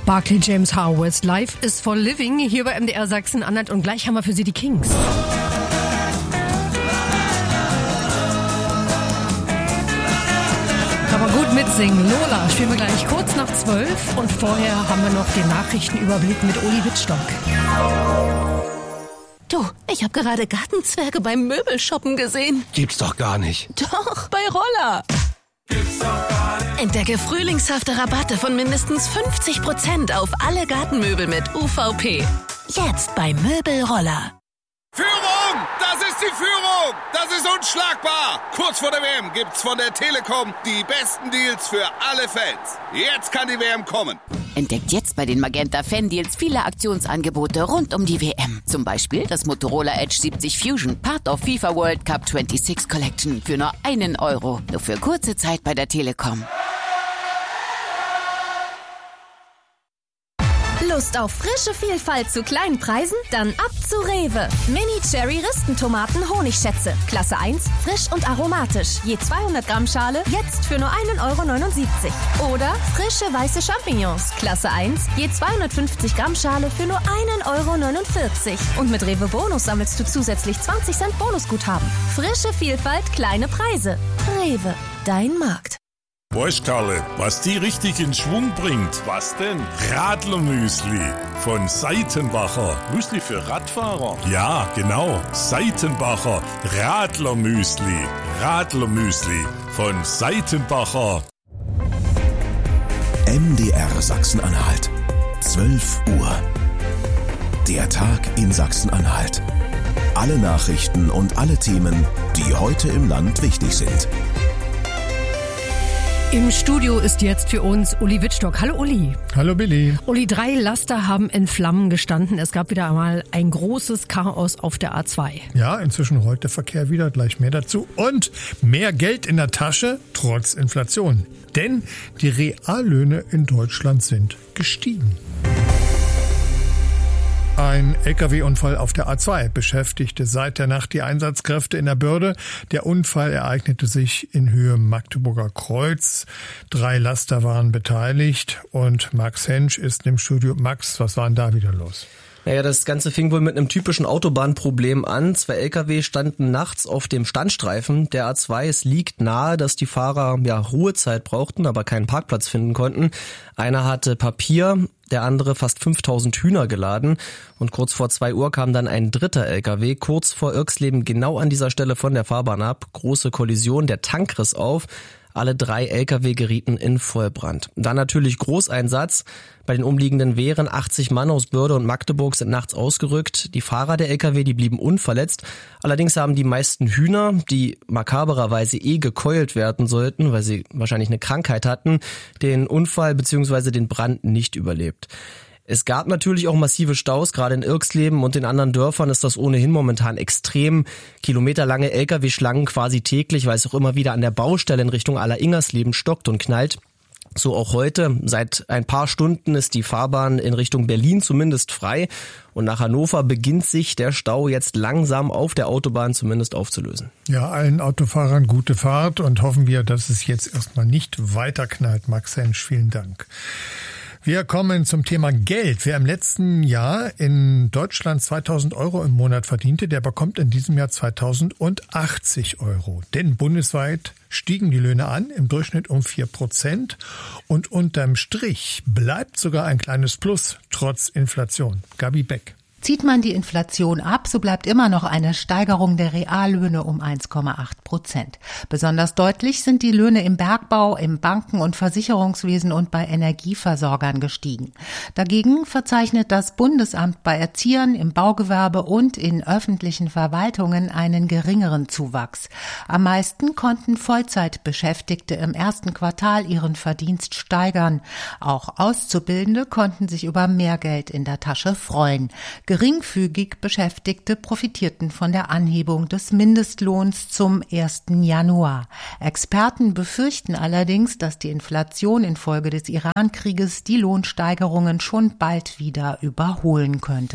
Barclay James Harwood, Life is for Living, hier bei MDR Sachsen-Anhalt und gleich haben wir für Sie die Kings. Kann man gut mitsingen. Lola spielen wir gleich kurz nach 12 und vorher haben wir noch den Nachrichtenüberblick mit Uli Wittstock. Du, ich habe gerade Gartenzwerge beim Möbelshoppen gesehen. Gibt's doch gar nicht. Doch, bei Roller. Gibt's doch gar nicht. Entdecke frühlingshafte Rabatte von mindestens 50% auf alle Gartenmöbel mit UVP. Jetzt bei Möbelroller. Führung! Das ist die Führung! Das ist unschlagbar! Kurz vor der WM gibt's von der Telekom die besten Deals für alle Fans. Jetzt kann die WM kommen. Entdeckt jetzt bei den Magenta Fan Deals viele Aktionsangebote rund um die WM. Zum Beispiel das Motorola Edge 70 Fusion, Part of FIFA World Cup 26 Collection für nur €1. Nur für kurze Zeit bei der Telekom. Lust auf frische Vielfalt zu kleinen Preisen? Dann ab zu Rewe. Mini-Cherry-Ristentomaten Honigschätze. Klasse 1, frisch und aromatisch. Je 200 Gramm Schale, jetzt für nur €1,79. Oder frische weiße Champignons. Klasse 1, je 250 Gramm Schale für nur €1,49. Und mit Rewe Bonus sammelst du zusätzlich 20 Cent Bonusguthaben. Frische Vielfalt, kleine Preise. Rewe, dein Markt. Weißt Karle, was die richtig in Schwung bringt? Was denn? Radlermüsli von Seitenbacher. Müsli für Radfahrer? Ja, genau. Seitenbacher Radlermüsli. Radlermüsli von Seitenbacher. MDR Sachsen-Anhalt. 12 Uhr. Der Tag in Sachsen-Anhalt. Alle Nachrichten und alle Themen, die heute im Land wichtig sind. Im Studio ist jetzt für uns Uli Wittstock. Hallo Uli. Hallo Billy. Uli, 3 Laster haben in Flammen gestanden. Es gab wieder einmal ein großes Chaos auf der A2. Ja, inzwischen rollt der Verkehr wieder, gleich mehr dazu. Und mehr Geld in der Tasche, trotz Inflation. Denn die Reallöhne in Deutschland sind gestiegen. Ein Lkw-Unfall auf der A2 beschäftigte seit der Nacht die Einsatzkräfte in der Börde. Der Unfall ereignete sich in Höhe Magdeburger Kreuz. 3 Laster waren beteiligt und Max Hensch ist im Studio. Max, was war denn da wieder los? Naja, das Ganze fing wohl mit einem typischen Autobahnproblem an. 2 Lkw standen nachts auf dem Standstreifen der A2. Es liegt nahe, dass die Fahrer Ruhezeit brauchten, aber keinen Parkplatz finden konnten. Einer hatte Papier, der andere fast 5000 Hühner geladen. Und kurz vor 2 Uhr kam dann ein dritter Lkw kurz vor Irxleben genau an dieser Stelle von der Fahrbahn ab. Große Kollision, der Tank riss auf. Alle 3 Lkw gerieten in Vollbrand. Dann natürlich Großeinsatz. Bei den umliegenden Wehren 80 Mann aus Börde und Magdeburg sind nachts ausgerückt. Die Fahrer der Lkw, die blieben unverletzt. Allerdings haben die meisten Hühner, die makabererweise gekeult werden sollten, weil sie wahrscheinlich eine Krankheit hatten, den Unfall bzw. den Brand nicht überlebt. Es gab natürlich auch massive Staus, gerade in Irxleben und in anderen Dörfern ist das ohnehin momentan extrem. Kilometerlange Lkw-Schlangen quasi täglich, weil es auch immer wieder an der Baustelle in Richtung Aller-Ingersleben stockt und knallt. So auch heute. Seit ein paar Stunden ist die Fahrbahn in Richtung Berlin zumindest frei. Und nach Hannover beginnt sich der Stau jetzt langsam auf der Autobahn zumindest aufzulösen. Ja, allen Autofahrern gute Fahrt und hoffen wir, dass es jetzt erstmal nicht weiter knallt. Max Hensch, vielen Dank. Wir kommen zum Thema Geld. Wer im letzten Jahr in Deutschland 2.000 € im Monat verdiente, der bekommt in diesem Jahr 2.080 €. Denn bundesweit stiegen die Löhne an, im Durchschnitt um 4%. Und unterm Strich bleibt sogar ein kleines Plus, trotz Inflation. Gabi Beck. Zieht man die Inflation ab, so bleibt immer noch eine Steigerung der Reallöhne um 1,8%. Besonders deutlich sind die Löhne im Bergbau, im Banken- und Versicherungswesen und bei Energieversorgern gestiegen. Dagegen verzeichnet das Bundesamt bei Erziehern, im Baugewerbe und in öffentlichen Verwaltungen einen geringeren Zuwachs. Am meisten konnten Vollzeitbeschäftigte im ersten Quartal ihren Verdienst steigern. Auch Auszubildende konnten sich über mehr Geld in der Tasche freuen. Geringfügig Beschäftigte profitierten von der Anhebung des Mindestlohns zum 1. Januar. Experten befürchten allerdings, dass die Inflation infolge des Iran-Krieges die Lohnsteigerungen schon bald wieder überholen könnte.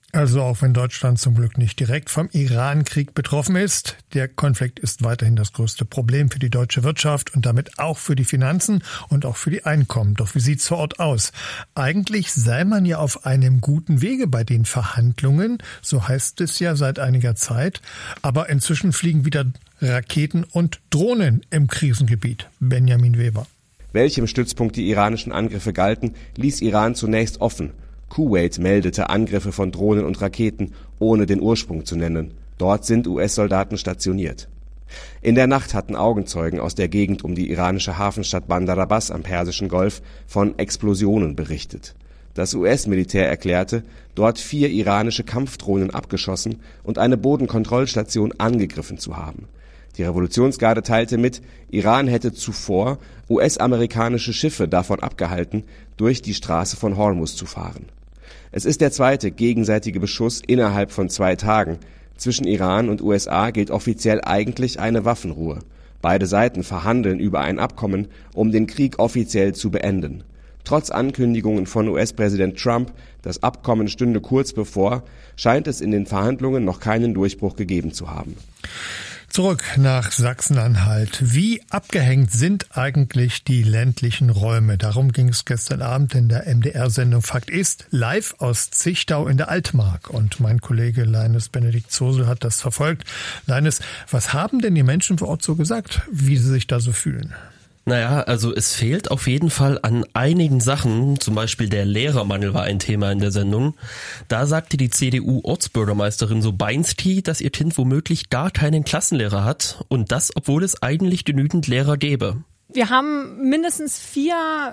Also auch wenn Deutschland zum Glück nicht direkt vom Iran-Krieg betroffen ist, der Konflikt ist weiterhin das größte Problem für die deutsche Wirtschaft und damit auch für die Finanzen und auch für die Einkommen. Doch wie sieht's vor Ort aus? Eigentlich sei man ja auf einem guten Wege bei den Verhandlungen, so heißt es ja seit einiger Zeit. Aber inzwischen fliegen wieder Raketen und Drohnen im Krisengebiet. Benjamin Weber. Welchem Stützpunkt die iranischen Angriffe galten, ließ Iran zunächst offen. Kuwait meldete Angriffe von Drohnen und Raketen, ohne den Ursprung zu nennen. Dort sind US-Soldaten stationiert. In der Nacht hatten Augenzeugen aus der Gegend um die iranische Hafenstadt Bandar Abbas am Persischen Golf von Explosionen berichtet. Das US-Militär erklärte, dort 4 iranische Kampfdrohnen abgeschossen und eine Bodenkontrollstation angegriffen zu haben. Die Revolutionsgarde teilte mit, Iran hätte zuvor US-amerikanische Schiffe davon abgehalten, durch die Straße von Hormuz zu fahren. Es ist der zweite gegenseitige Beschuss innerhalb von 2 Tagen. Zwischen Iran und USA gilt offiziell eigentlich eine Waffenruhe. Beide Seiten verhandeln über ein Abkommen, um den Krieg offiziell zu beenden. Trotz Ankündigungen von US-Präsident Trump, das Abkommen stünde kurz bevor, scheint es in den Verhandlungen noch keinen Durchbruch gegeben zu haben. Zurück nach Sachsen-Anhalt. Wie abgehängt sind eigentlich die ländlichen Räume? Darum ging es gestern Abend in der MDR-Sendung Fakt ist, live aus Zichtau in der Altmark. Und mein Kollege Leines Benedikt Zosel hat das verfolgt. Leines, was haben denn die Menschen vor Ort so gesagt, wie sie sich da so fühlen? Naja, also es fehlt auf jeden Fall an einigen Sachen, zum Beispiel der Lehrermangel war ein Thema in der Sendung. Da sagte die CDU-Ortsbürgermeisterin Sobeinski, dass ihr Kind womöglich gar keinen Klassenlehrer hat und das, obwohl es eigentlich genügend Lehrer gäbe. Wir haben mindestens 4,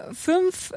5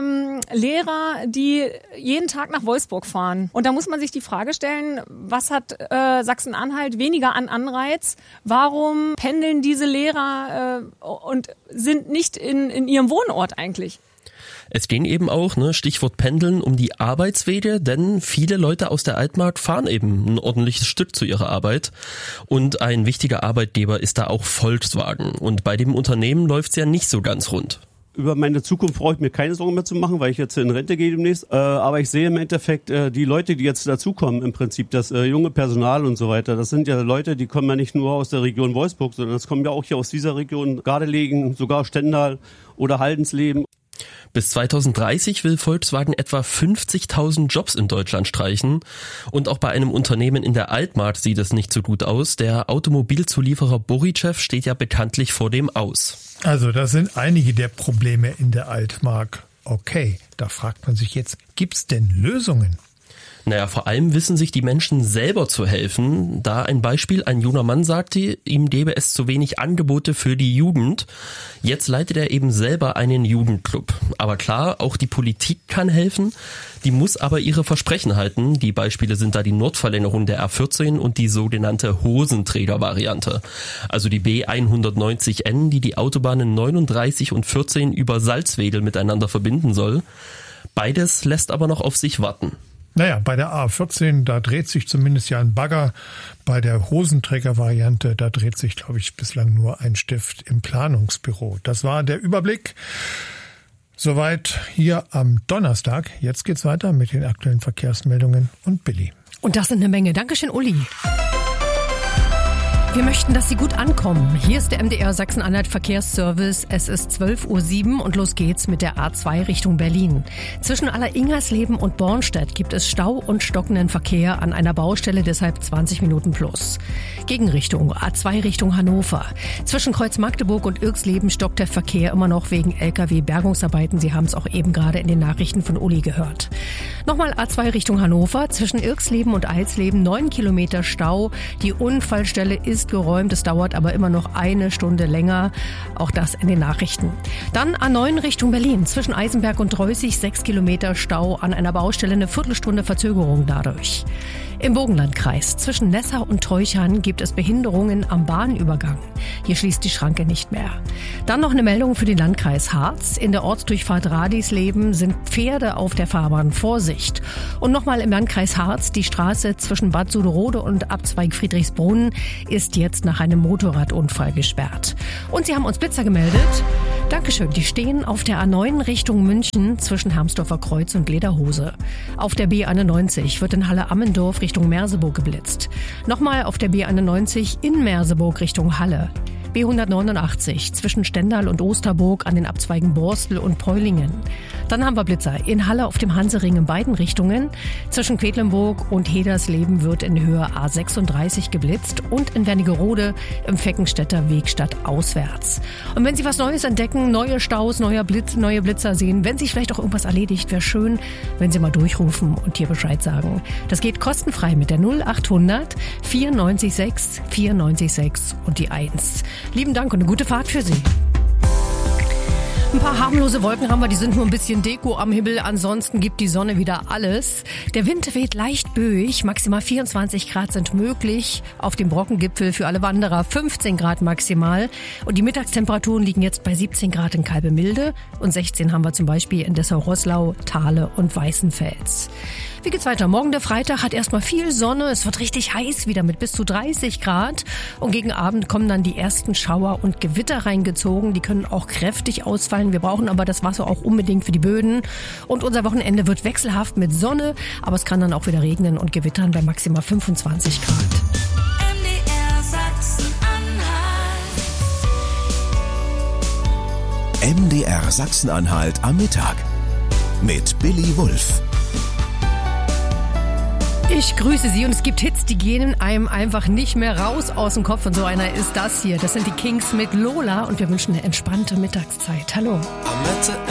Lehrer, die jeden Tag nach Wolfsburg fahren. Und da muss man sich die Frage stellen, was hat Sachsen-Anhalt weniger an Anreiz? Warum pendeln diese Lehrer und sind nicht in ihrem Wohnort eigentlich? Es ging eben auch, Stichwort Pendeln, um die Arbeitswege, denn viele Leute aus der Altmark fahren eben ein ordentliches Stück zu ihrer Arbeit. Und ein wichtiger Arbeitgeber ist da auch Volkswagen. Und bei dem Unternehmen läuft's ja nicht so ganz rund. Über meine Zukunft brauche ich mir keine Sorgen mehr zu machen, weil ich jetzt in Rente gehe demnächst. Aber ich sehe im Endeffekt die Leute, die jetzt dazukommen, im Prinzip das junge Personal und so weiter. Das sind ja Leute, die kommen ja nicht nur aus der Region Wolfsburg, sondern das kommen ja auch hier aus dieser Region, Gardelegen, sogar Stendal oder Haldensleben. Bis 2030 will Volkswagen etwa 50.000 Jobs in Deutschland streichen. Und auch bei einem Unternehmen in der Altmark sieht es nicht so gut aus. Der Automobilzulieferer Borichev steht ja bekanntlich vor dem Aus. Also das sind einige der Probleme in der Altmark. Okay, da fragt man sich jetzt, gibt's denn Lösungen? Naja, vor allem wissen sich die Menschen selber zu helfen. Da ein Beispiel, ein junger Mann sagte, ihm gäbe es zu wenig Angebote für die Jugend. Jetzt leitet er eben selber einen Jugendclub. Aber klar, auch die Politik kann helfen. Die muss aber ihre Versprechen halten. Die Beispiele sind da die Nordverlängerung der A14 und die sogenannte Hosenträger-Variante. Also die B190N, die die Autobahnen 39 und 14 über Salzwedel miteinander verbinden soll. Beides lässt aber noch auf sich warten. Naja, bei der A14, da dreht sich zumindest ja ein Bagger. Bei der Hosenträger-Variante, da dreht sich, glaube ich, bislang nur ein Stift im Planungsbüro. Das war der Überblick. Soweit hier am Donnerstag. Jetzt geht's weiter mit den aktuellen Verkehrsmeldungen und Billy. Und das sind eine Menge. Dankeschön, Uli. Wir möchten, dass Sie gut ankommen. Hier ist der MDR Sachsen-Anhalt Verkehrsservice. Es ist 12:07 Uhr und los geht's mit der A2 Richtung Berlin. Zwischen Aller-Ingersleben und Bornstedt gibt es Stau und stockenden Verkehr an einer Baustelle, deshalb 20 Minuten plus. Gegenrichtung A2 Richtung Hannover. Zwischen Kreuz Magdeburg und Irxleben stockt der Verkehr immer noch wegen LKW-Bergungsarbeiten. Sie haben es auch eben gerade in den Nachrichten von Uli gehört. Nochmal A2 Richtung Hannover. Zwischen Irxleben und Eilsleben 9 Kilometer Stau. Die Unfallstelle ist geräumt, es dauert aber immer noch 1 Stunde länger. Auch das in den Nachrichten. Dann A9 Richtung Berlin. Zwischen Eisenberg und Dreußig 6 Kilometer Stau an einer Baustelle, eine Viertelstunde Verzögerung dadurch. Im Burgenlandkreis zwischen Nessau und Teuchern gibt es Behinderungen am Bahnübergang. Hier schließt die Schranke nicht mehr. Dann noch eine Meldung für den Landkreis Harz. In der Ortsdurchfahrt Radisleben sind Pferde auf der Fahrbahn. Vorsicht. Und nochmal im Landkreis Harz. Die Straße zwischen Bad Suderode und Abzweig Friedrichsbrunn ist ist jetzt nach einem Motorradunfall gesperrt. Und sie haben uns Blitzer gemeldet. Dankeschön, die stehen auf der A9 Richtung München zwischen Hermsdorfer Kreuz und Lederhose. Auf der B91 wird in Halle-Ammendorf Richtung Merseburg geblitzt. Nochmal auf der B91 in Merseburg Richtung Halle. B189 zwischen Stendal und Osterburg an den Abzweigen Borstel und Peulingen. Dann haben wir Blitzer in Halle auf dem Hansering in beiden Richtungen. Zwischen Quedlinburg und Hedersleben wird in Höhe A36 geblitzt und in Wernigerode im Feckenstädter Weg stadtauswärts. Und wenn Sie was Neues entdecken, neue Staus, neue Blitzer sehen, wenn sich vielleicht auch irgendwas erledigt, wäre schön, wenn Sie mal durchrufen und hier Bescheid sagen. Das geht kostenfrei mit der 0800 946 946 und die 1. Lieben Dank und eine gute Fahrt für Sie. Ein paar harmlose Wolken haben wir, die sind nur ein bisschen Deko am Himmel. Ansonsten gibt die Sonne wieder alles. Der Wind weht leicht böig, maximal 24 Grad sind möglich. Auf dem Brockengipfel für alle Wanderer 15 Grad maximal. Und die Mittagstemperaturen liegen jetzt bei 17 Grad in Kalbemilde. Und 16 haben wir zum Beispiel in Dessau-Roßlau, Thale und Weißenfels. Wie geht's weiter? Morgen der Freitag hat erstmal viel Sonne. Es wird richtig heiß wieder mit bis zu 30 Grad. Und gegen Abend kommen dann die ersten Schauer und Gewitter reingezogen. Die können auch kräftig ausfallen. Wir brauchen aber das Wasser auch unbedingt für die Böden. Und unser Wochenende wird wechselhaft mit Sonne. Aber es kann dann auch wieder regnen und gewittern bei maximal 25 Grad. MDR Sachsen-Anhalt am Mittag mit Billy Wulff. Ich grüße Sie und es gibt Hits, die gehen einem einfach nicht mehr raus aus dem Kopf und so einer ist das hier. Das sind die Kings mit Lola und wir wünschen eine entspannte Mittagszeit. Hallo.